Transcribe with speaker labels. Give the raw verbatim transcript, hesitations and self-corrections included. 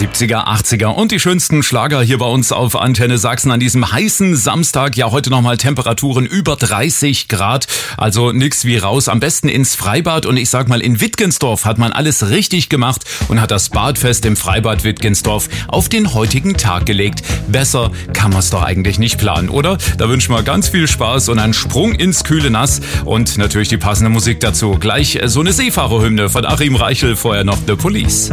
Speaker 1: siebziger, achtziger und die schönsten Schlager hier bei uns auf Antenne Sachsen an diesem heißen Samstag. Ja, heute nochmal Temperaturen über dreißig Grad, also nix wie raus. Am besten ins Freibad und ich sag mal, in Wittgensdorf hat man alles richtig gemacht und hat das Badfest im Freibad Wittgensdorf auf den heutigen Tag gelegt. Besser kann man's doch eigentlich nicht planen, oder? Da wünschen wir ganz viel Spaß und einen Sprung ins kühle Nass und natürlich die passende Musik dazu. Gleich so eine Seefahrerhymne von Achim Reichel, vorher noch The Police.